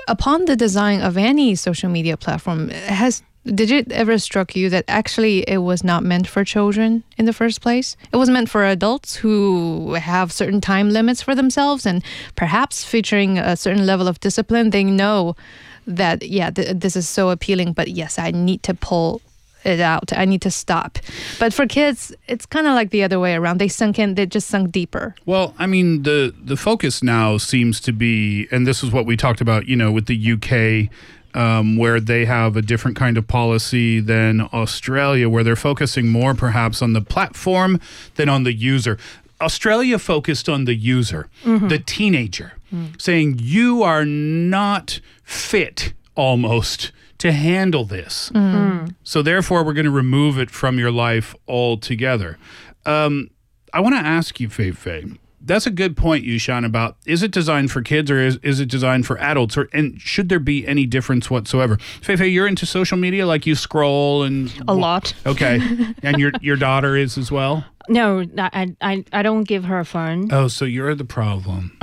upon the design of any social media platform, did it ever struck you that actually it was not meant for children in the first place? It was meant for adults who have certain time limits for themselves, and perhaps featuring a certain level of discipline. They know that, this is so appealing, but yes, I need to pull it out. I need to stop. But for kids, it's kind of like the other way around. They just sunk deeper. Well, I mean, the focus now seems to be, and this is what we talked about, with the UK, where they have a different kind of policy than Australia, where they're focusing more perhaps on the platform than on the user. Australia focused on the user, the teenager, saying you are not fit almost to handle this. So therefore, we're going to remove it from your life altogether. I want to ask you, Fei, that's a good point, Yushan, about is it designed for kids or is it designed for adults? And should there be any difference whatsoever? Fei, you're into social media, like you scroll and... A lot. Okay. And your daughter is as well? No, I don't give her a phone. Oh, so you're the problem.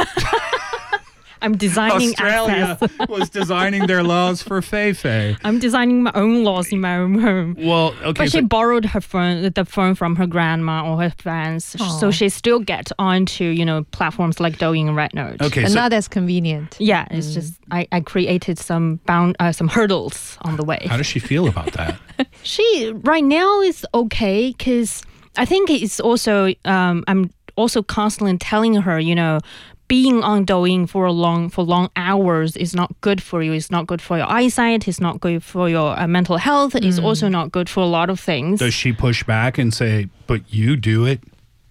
I'm designing Australia access. was designing their laws for Fei. I'm designing my own laws in my own home. Well, okay. But she borrowed the phone from her grandma or her friends, so she still gets onto platforms like Douyin and Red-Note. Okay, but not as convenient. Yeah, it's just I created some hurdles on the way. How does she feel about that? She right now is okay because I think it's also I'm also constantly telling her being on Douyin for long hours is not good for you. It's not good for your eyesight. It's not good for your mental health. It's also not good for a lot of things. Does she push back and say, but you do it?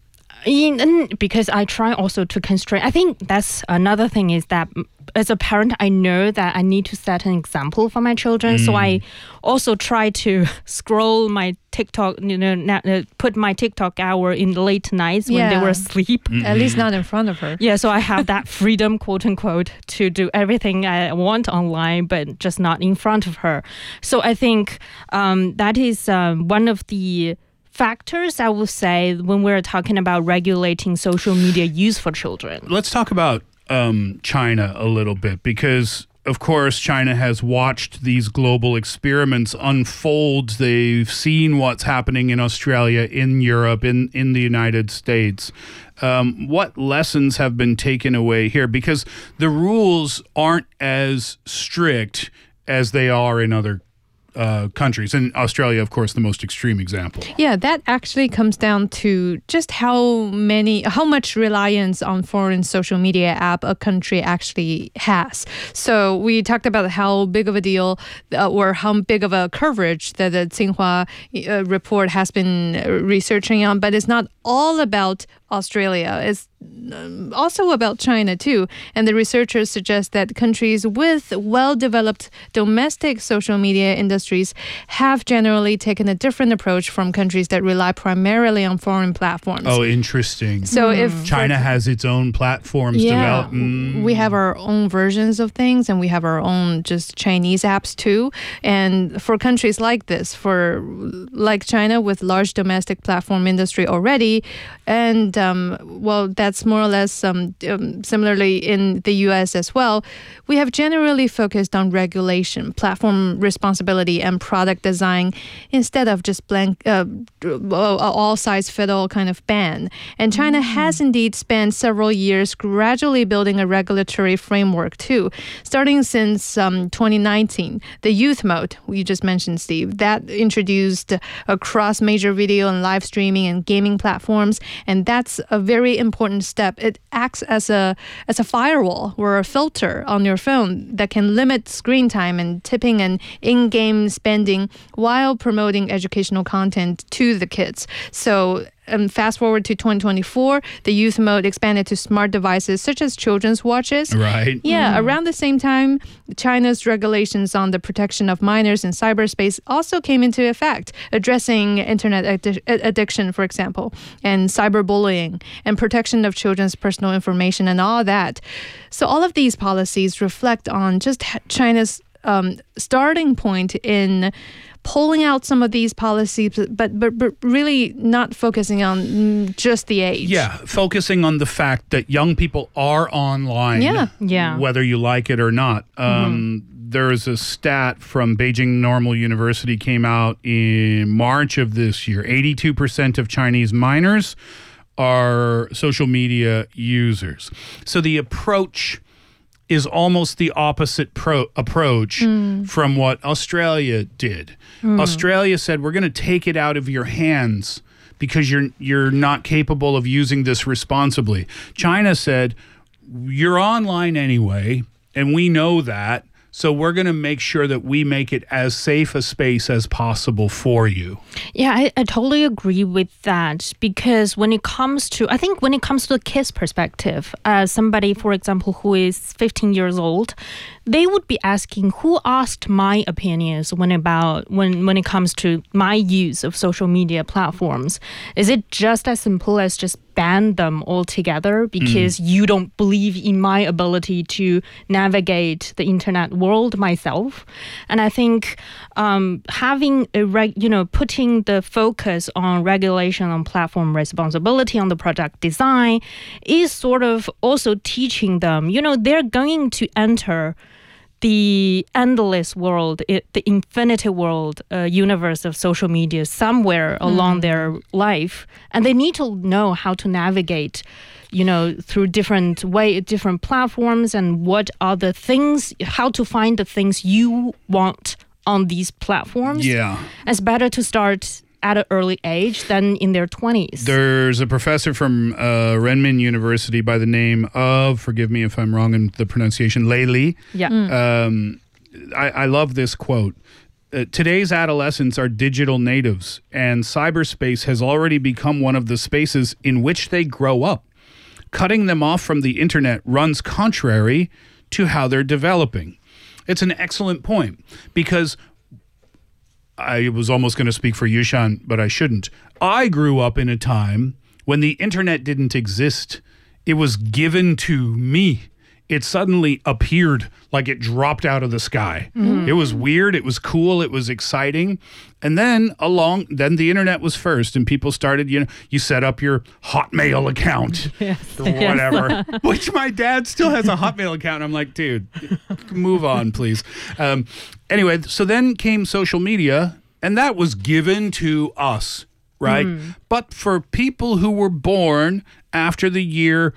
Because I try also to constrain. I think that's another thing is that as a parent, I know that I need to set an example for my children. So I also try to scroll my TikTok, put my TikTok hour in the late nights when they were asleep. At least not in front of her. Yeah, so I have that freedom, quote unquote, to do everything I want online, but just not in front of her. So I think that is one of the factors, I would say, when we're talking about regulating social media use for children. Let's talk about China a little bit, because of course China has watched these global experiments unfold. They've seen what's happening in Australia, in Europe, in the United States. What lessons have been taken away here? Because the rules aren't as strict as they are in other countries. And Australia, of course, the most extreme example. Yeah, that actually comes down to just how much reliance on foreign social media app a country actually has. So we talked about how big of a deal or how big of a coverage that the Tsinghua report has been researching on, but it's not all about Australia. It's also about China too. And the researchers suggest that countries with well-developed domestic social media industries have generally taken a different approach from countries that rely primarily on foreign platforms. Oh, interesting. So if China has its own platforms developed. We have our own versions of things, and we have our own just Chinese apps too. And for countries like this, like China with large domestic platform industry already, and that's more or less similarly in the U.S. as well, we have generally focused on regulation, platform responsibility, and product design instead of just all size fit all kind of ban. And China has indeed spent several years gradually building a regulatory framework too. Starting since 2019, the youth mode, you just mentioned, Steve, that introduced across major video and live streaming and gaming platforms. And that's a very important step. It acts as a firewall or a filter on your phone that can limit screen time and tipping and in-game spending while promoting educational content to the kids. So fast forward to 2024, the youth mode expanded to smart devices such as children's watches. Right. Yeah, around the same time, China's regulations on the protection of minors in cyberspace also came into effect, addressing internet addiction, for example, and cyberbullying, and protection of children's personal information and all that. So all of these policies reflect on just China's starting point in pulling out some of these policies, but really not focusing on just the age. Yeah, focusing on the fact that young people are online, Yeah. whether you like it or not. There is a stat from Beijing Normal University came out in March of this year. 82% of Chinese minors are social media users. So the approach is almost the opposite approach from what Australia did. Australia said, we're going to take it out of your hands because you're not capable of using this responsibly. China said, you're online anyway, and we know that. So we're going to make sure that we make it as safe a space as possible for you. Yeah, I totally agree with that, because when it comes to the kids' perspective, somebody, for example, who is 15 years old, they would be asking, who asked my opinions when it comes to my use of social media platforms? Is it just as simple as just ban them altogether because you don't believe in my ability to navigate the internet world myself? And I think having putting the focus on regulation on platform responsibility on the product design is sort of also teaching them, they're going to enter the endless world, the infinity world universe of social media somewhere along their life. And they need to know how to navigate, through different platforms, and what are the things, how to find the things you want on these platforms. Yeah. It's better to start at an early age than in their 20s. There's a professor from Renmin University by the name of, forgive me if I'm wrong in the pronunciation, Lei Li. Yeah. I love this quote. Today's adolescents are digital natives, and cyberspace has already become one of the spaces in which they grow up. Cutting them off from the internet runs contrary to how they're developing. It's an excellent point, because I was almost going to speak for Yushan, but I shouldn't. I grew up in a time when the internet didn't exist. It was given to me. It suddenly appeared like it dropped out of the sky. It was weird. It was cool. It was exciting. And then the internet was first, and people started, you set up your Hotmail account or whatever, which my dad still has a Hotmail account. And I'm like, dude, move on, please. Anyway, so then came social media, and that was given to us, right? But for people who were born after the year,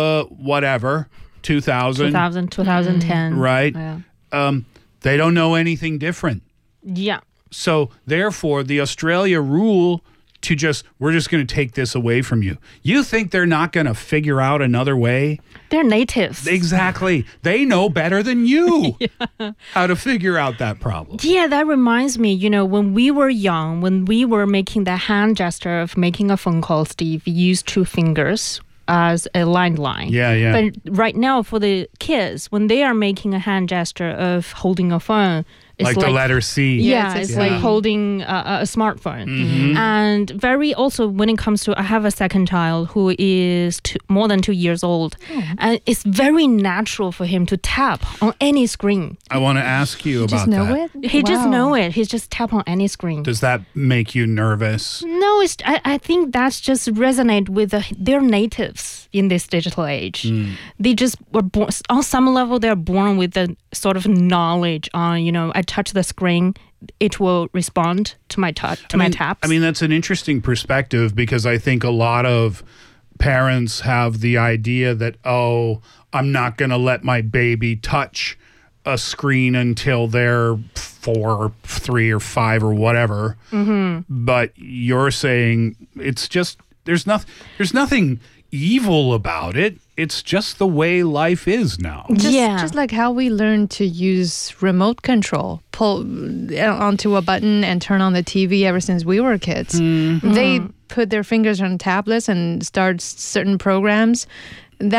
2010. Right? Yeah. They don't know anything different. Yeah. So therefore, the Australia rule we're just going to take this away from you. You think they're not going to figure out another way? They're natives. Exactly. They know better than you how to figure out that problem. Yeah, that reminds me, when we were young, when we were making the hand gesture of making a phone call, Steve, we used 2 fingers as a landline. Yeah. But right now, for the kids, when they are making a hand gesture of holding a phone, it's like the letter C. Yeah, it's like holding a smartphone. And also when it comes to, I have a second child who is more than 2 years old. And it's very natural for him to tap on any screen. I want to ask you about that. He just know it. He just tap on any screen. Does that make you nervous? No, I think that's just resonate with they're natives in this digital age. They just were born, on some level, they're born with the sort of knowledge on, I touch the screen, it will respond to my touch, my taps. I mean, that's an interesting perspective, because I think a lot of parents have the idea that, I'm not going to let my baby touch a screen until they're 4 or 3 or 5 or whatever. But you're saying it's just, there's nothing evil about it. It's just the way life is now. Just like how we learned to use remote control, pull onto a button and turn on the TV ever since we were kids. They put their fingers on tablets and start certain programs. That's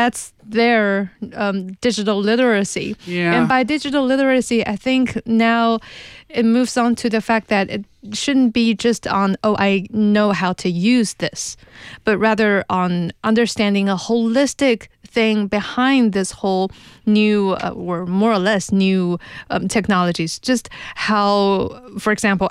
their digital literacy. Yeah. And by digital literacy, I think now it moves on to the fact that it shouldn't be just on, I know how to use this, but rather on understanding a holistic thing behind this whole new or more or less new technologies. Just how, for example,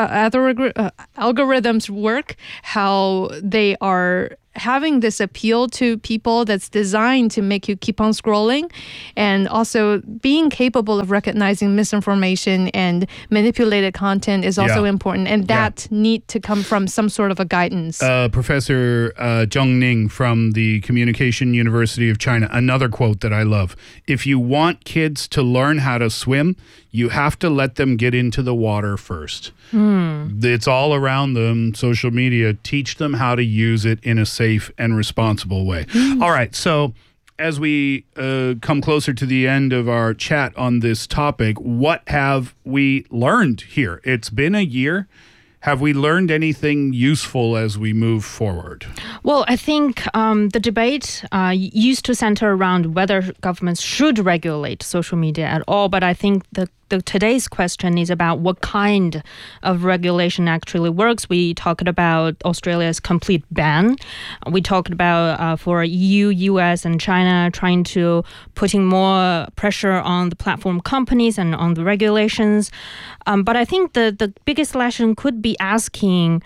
algorithms work, how they are having this appeal to people that's designed to make you keep on scrolling, and also being capable of recognizing misinformation and manipulated content is also important, and that need to come from some sort of a guidance. Professor Zheng Ning from the Communication University of China, another quote that I love: if you want kids to learn how to swim, you have to let them get into the water first. It's all around them, social media. Teach them how to use it in a safe and responsible way. All right, so as we come closer to the end of our chat on this topic, what have we learned here? It's been a year. Have we learned anything useful as we move forward? Well, I think the debate used to center around whether governments should regulate social media at all. But I think today's question is about what kind of regulation actually works. We talked about Australia's complete ban. We talked about for EU, US, and China trying to putting more pressure on the platform companies and on the regulations. But I think the biggest lesson could be asking,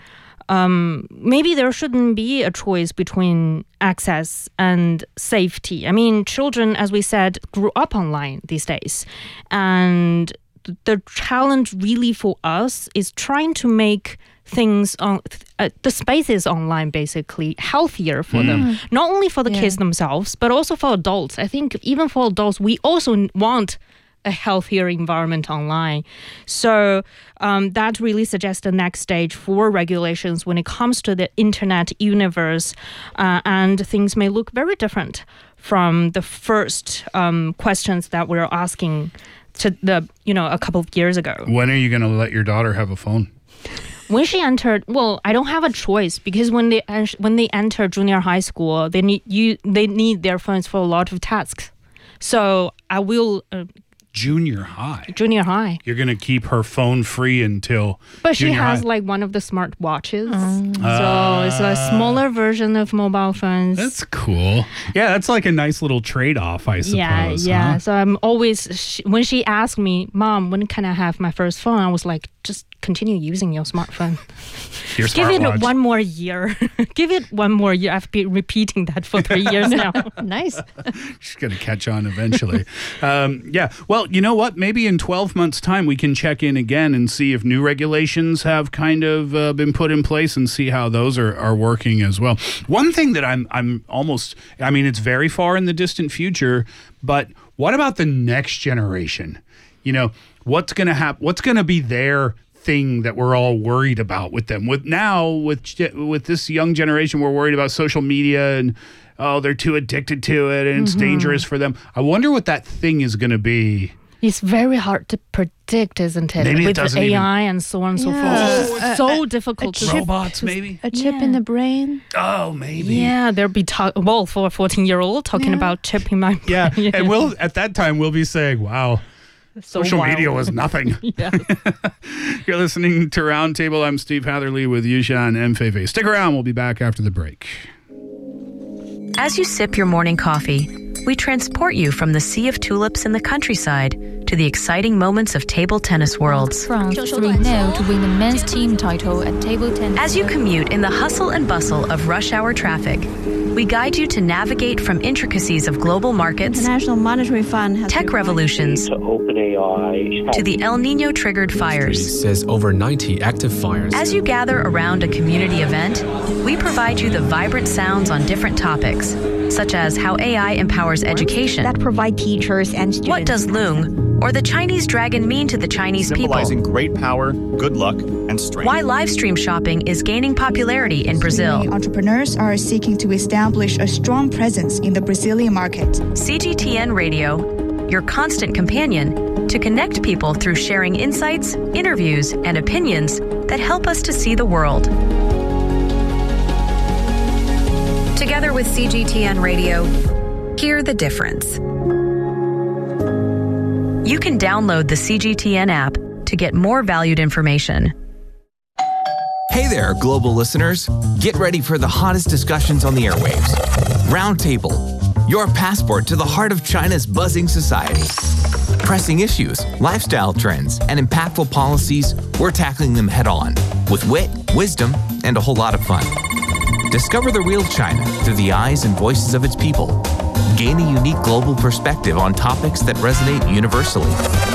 maybe there shouldn't be a choice between access and safety. I mean, children, as we said, grew up online these days. And the challenge really for us is trying to make things on the spaces online basically healthier for them, not only for the kids themselves, but also for adults. I think even for adults, we also want a healthier environment online. So that really suggests the next stage for regulations when it comes to the internet universe, and things may look very different from the first questions that we're asking to a couple of years ago. When are you going to let your daughter have a phone? When she entered, well, I don't have a choice, because when they enter junior high school, they need their phones for a lot of tasks. So I will. Junior high. You're going to keep her phone free until. But she has like one of the smart watches. So it's a smaller version of mobile phones. That's cool. Yeah, that's like a nice little trade-off, I suppose. Yeah. Huh? So I'm always, when she asked me, Mom, when can I have my first phone? I was like, just continue using your smartphone. Your Give it one more year. Give it one more year. I've been repeating that for 3 years now. Nice. She's going to catch on eventually. Yeah. Well, you know what? Maybe in 12 months' time, we can check in again and see if new regulations have kind of been put in place and see how those are working as well. One thing that I'm almost, I mean, it's very far in the distant future, but what about the next generation? You know, what's going to happen? What's going to be their thing that we're all worried about with them? With this young generation, we're worried about social media and they're too addicted to it and it's dangerous for them. I wonder what that thing is going to be. It's very hard to predict, isn't it? Maybe with it doesn't AI and so on and so forth. It's so difficult to robots, maybe a chip in the brain. Oh, maybe. Yeah, there'll be for a 14-year-old talking about chip in my brain. Yeah, and at that time we'll be saying, "Wow, social media was nothing." You're listening to Roundtable. I'm Steve Hatherley with Yushan Mfeifei. Stick around. We'll be back after the break. As you sip your morning coffee, we transport you from the sea of tulips in the countryside to the exciting moments of table tennis worlds. France 3-0 to win the men's team title at table tennis. As you commute in the hustle and bustle of rush hour traffic, we guide you to navigate from intricacies of global markets, International Monetary Fund has tech revolutions, to OpenAI, to the El Nino triggered fires. Says over 90 active fires. As you gather around a community event, we provide you the vibrant sounds on different topics, such as how AI empowers education. that provide teachers and students. What does Loong or the Chinese dragon mean to the Chinese people? Symbolizing great power, good luck, and strength. Why live stream shopping is gaining popularity in Brazil. Many entrepreneurs are seeking to establish a strong presence in the Brazilian market. CGTN Radio, your constant companion to connect people through sharing insights, interviews, and opinions that help us to see the world. Together with CGTN Radio, Hear the difference. You can download the CGTN app to get more valued information. Hey there, global listeners. Get ready for the hottest discussions on the airwaves. Roundtable, your passport to the heart of China's buzzing society. Pressing issues, lifestyle trends, and impactful policies, we're tackling them head on with wit, wisdom, and a whole lot of fun. Discover the real China through the eyes and voices of its people. Gain a unique global perspective on topics that resonate universally.